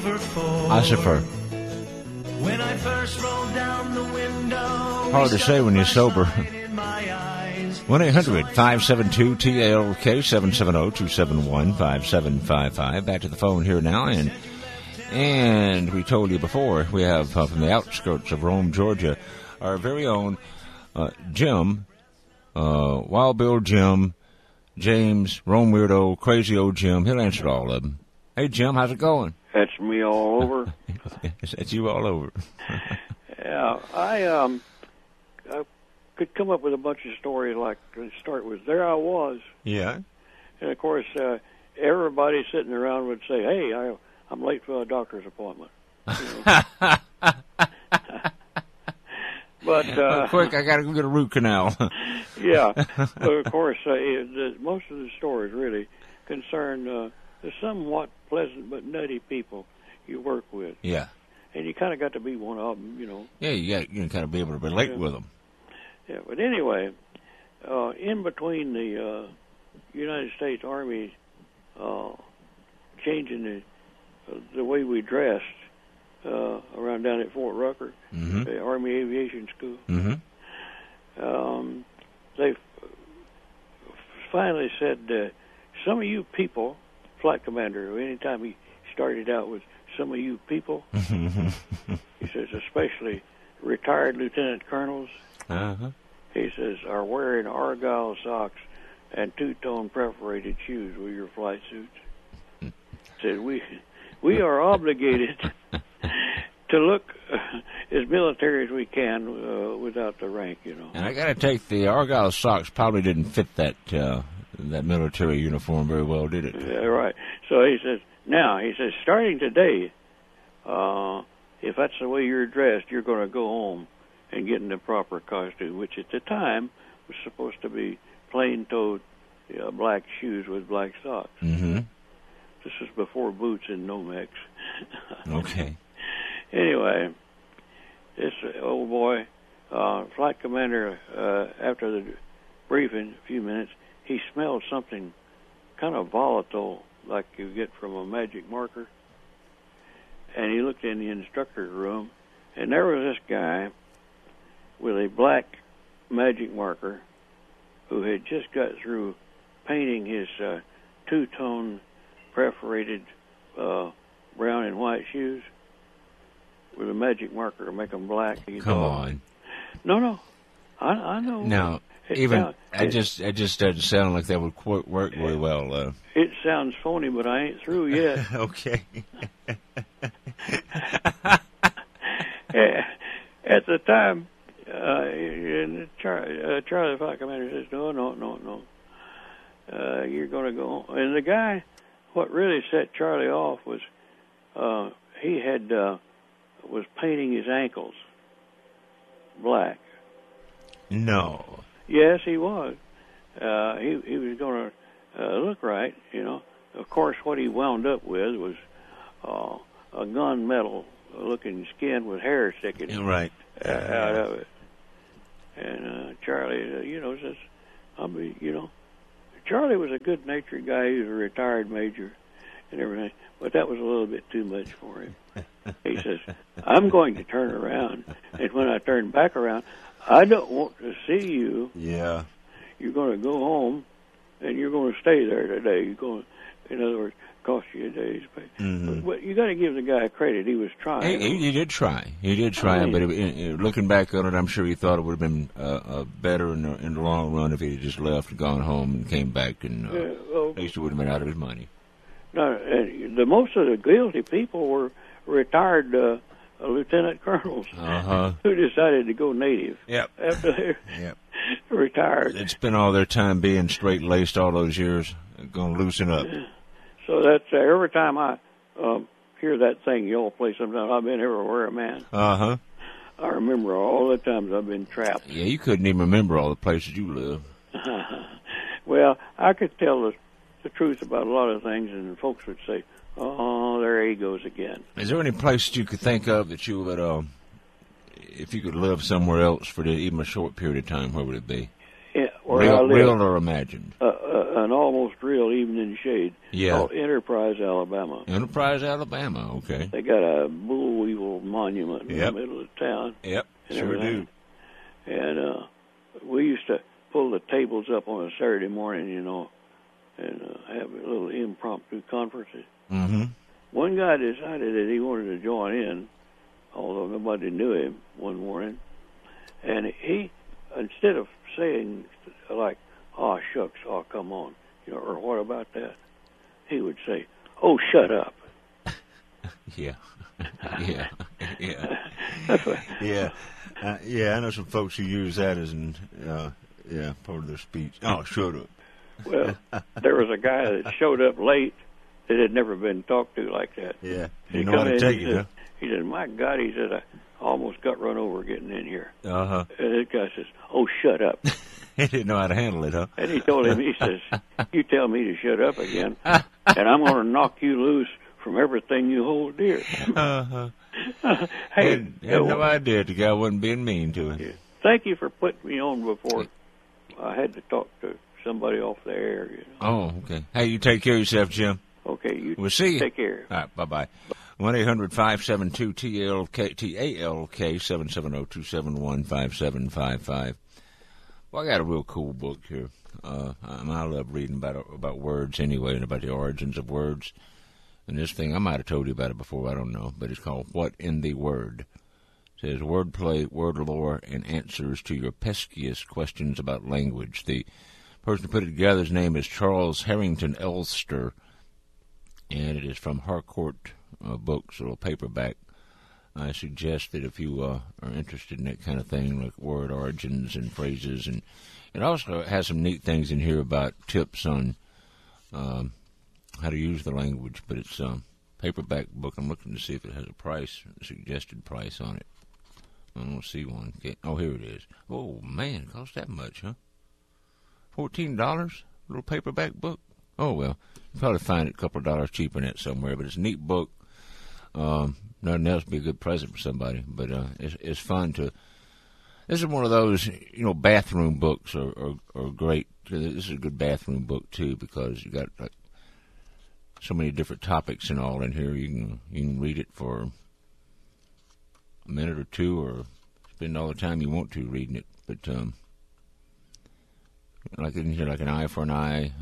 Ossifer. When I first rolled down the window, hard to say when you're sober. 1-800-572-TALK, 770-271-5755. Back to the phone here now, and we told you before, we have from the outskirts of Rome, Georgia, our very own Jim, Wild Bill Jim, James, Rome Weirdo, Crazy Old Jim. He'll answer all of them. Hey, Jim, how's it going? That's me all over. That's you all over. Yeah, I could come up with a bunch of stories like to start with. There I was. Yeah. And, of course, everybody sitting around would say, hey, I'm late for a doctor's appointment. You know? But quick, I got to go get a root canal. Yeah. But, of course, most of the stories really concern the somewhat pleasant but nutty people you work with. Yeah. And you kind of got to be one of them, you know. Yeah, you kind of be able to relate with them. Yeah, but anyway, in between the United States Army changing the way we dressed around down at Fort Rucker, the Army Aviation School, they finally said, some of you people, flight commander, anytime he started out with some of you people, he says, especially retired lieutenant colonels, he says, are wearing Argyle socks and two-tone perforated shoes with your flight suits. Said, we are obligated to look as military as we can without the rank, you know. And I got to take the Argyle socks probably didn't fit that military uniform very well, did it? Yeah, right. So he says, starting today, if that's the way you're dressed, you're going to go home and get in the proper costume, which at the time was supposed to be plain-toed black shoes with black socks. This was before boots and Nomex. Okay. Anyway, this old boy, flight commander, after the briefing, a few minutes, he smelled something kind of volatile like you get from a magic marker. And he looked in the instructor's room, and there was this guy with a black magic marker who had just got through painting his two-tone perforated brown and white shoes with a magic marker to make them black. Come on. No. I know. No. It just doesn't sound like that would work very well. It sounds phony, but I ain't through yet. Okay. At the time, Charlie Flight Commander says, no. You're going to go home. And the guy, what really set Charlie off was he was painting his ankles black. No. Yes, he was. He was going to look right, you know. Of course, what he wound up with was a gunmetal-looking skin with hair sticking out of it. And Charlie, says, Charlie was a good-natured guy. He was a retired major and everything, but that was a little bit too much for him. He says, I'm going to turn around, and when I turn back around, I don't want to see you. Yeah. You're going to go home, and you're going to stay there today. You're going, in other words, cost you a day's pay. But you got to give the guy credit. He was trying. He did try. But looking back on it, I'm sure he thought it would have been better in the long run if he had just left and gone home and came back, and at least he would have been out of his money. No, most of the guilty people were retired lieutenant colonels who decided to go native. Yep. After they retired. They'd spent all their time being straight-laced all those years. Going to loosen up. So that's every time I hear that thing you all play sometimes, I've been everywhere, man. I remember all the times I've been trapped. Yeah, you couldn't even remember all the places you lived. Well, I could tell the truth about a lot of things, and folks would say, oh, there he goes again. Is there any place that you could think of that you would, if you could live somewhere else for even a short period of time, where would it be? Yeah, real or imagined? an almost real evening shade Yeah. called Enterprise, Alabama. Enterprise, Alabama. Okay. They got a bull weevil monument in Yep. the middle of town. Yep. And Sure everything. do. And we used to pull the tables up on a Saturday morning, you know, and have a little impromptu conferences. Mm-hmm. One guy decided that he wanted to join in, although nobody knew him one morning. And he, instead of saying like, "Oh, shucks, oh, come on," you know, or "What about that?" he would say, "Oh, shut up." Yeah. Yeah. Yeah. Yeah. Yeah, I know some folks who use that as an, part of their speech. Oh, shut up. Well, there was a guy that showed up late that had never been talked to like that. Yeah. He You know how come to in, take he it, said, huh? He said, "My God," he said, "I almost got run over getting in here." Uh-huh. And this guy says, "Oh, shut up." He didn't know how to handle it, huh? And he told him, he says, "You tell me to shut up again, and I'm going to knock you loose from everything you hold dear." Uh-huh. Hey, Had no idea the guy wasn't being mean to him. thank you for putting me on before I had to talk to somebody off the air. You know. Oh, okay. Hey, you take care of yourself, Jim. Okay, you We'll see you. take care. All right, bye-bye. 1-800-572-TALK, 770-271-5755. Well, I got a real cool book here. I love reading about words anyway and about the origins of words. And this thing, I might have told you about it before, I don't know, but it's called What in the Word. It says wordplay, word lore, and answers to your peskiest questions about language. The person who put it together, his name is Charles Harrington Elster, and it is from Harcourt Books, a little paperback. I suggest that if you are interested in that kind of thing, like word origins and phrases, and it also has some neat things in here about tips on how to use the language, but it's a paperback book. I'm looking to see if it has a price, a suggested price on it. I don't see one. Oh, here it is. Oh, man, it costs that much, huh? $14? A little paperback book? Oh, well, you'll probably find it a couple of dollars cheaper than that somewhere, but it's a neat book. Nothing else would be a good present for somebody, but it's fun to... This is one of those, bathroom books are great. This is a good bathroom book, too, because you got so many different topics and all in here. You can read it for a minute or two, or spend all the time you want to reading it. But like in here, like an eye for an eye.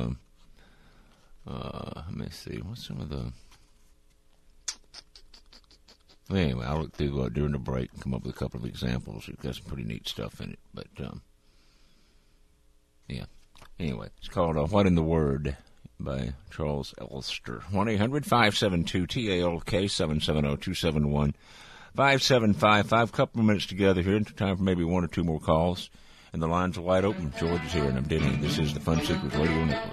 Let me see. What's some of the? Anyway, I'll look through during the break and come up with a couple of examples. It's got some pretty neat stuff in it. But yeah. Anyway, it's called "What in the Word" by Charles Elster. 1-800-572-TALK, 770-271-5755. Couple of minutes together here. Time for maybe one or two more calls. And the lines are wide open. George is here, and I'm Denny. This is the Fun Secrets Radio Network.